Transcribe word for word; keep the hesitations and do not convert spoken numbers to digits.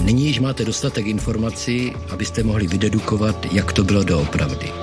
Nyní již máte dostatek informací, abyste mohli vydedukovat, jak to bylo doopravdy.